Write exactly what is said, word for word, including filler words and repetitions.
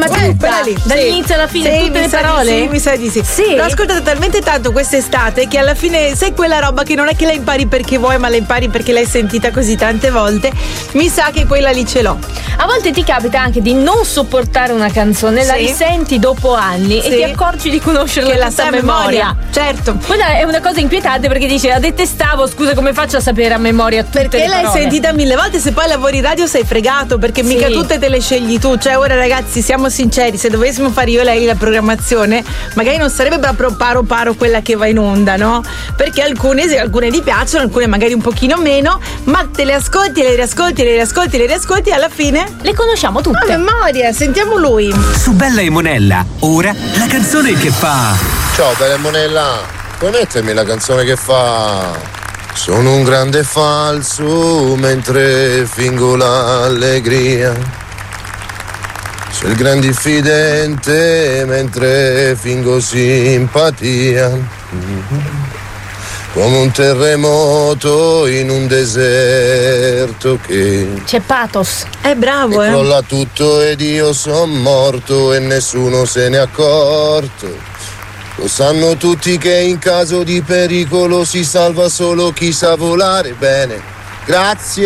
Ma Eh, quella lì, dall'inizio sì. alla fine, Sì, tutte mi le sa di parole? Sì, mi sa di sì. Sì. L'ho ascoltata talmente tanto quest'estate che alla fine, sai quella roba che non è che la impari perché vuoi, ma la impari perché l'hai sentita così tante volte. Mi sa che quella lì ce l'ho. A volte ti capita anche di non sopportare una canzone, la Sì. risenti dopo anni Sì. e ti accorgi di conoscerla Che la tutta sai a a memoria. Certo. Quella è una cosa inquietante perché dici la detestavo, scusa, come faccio a sapere a memoria tutte Perché le l'hai parole? sentita mille volte, se poi lavori in radio sei fregato, perché Sì. mica tutte te le scegli tu. Cioè ora ragazzi, siamo sinceri, se dovessimo fare io e lei la programmazione, magari non sarebbe proprio paro paro quella che va in onda, no? Perché alcune, alcune ti piacciono, alcune magari un pochino meno, ma te le ascolti, le riascolti, le riascolti, le riascolti e alla fine le conosciamo tutte. A memoria, sentiamo lui. Su Bella e Monella, ora la canzone che fa. Ciao Bella e Monella, puoi mettermi la canzone che fa? Sono un grande falso mentre fingo l'allegria. Sono il gran diffidente mentre fingo simpatia. Come un terremoto in un deserto che c'è pathos. È bravo, e eh. crolla tutto ed io son morto e nessuno se n'è accorto. Lo sanno tutti che in caso di pericolo si salva solo chi sa volare bene. Grazie.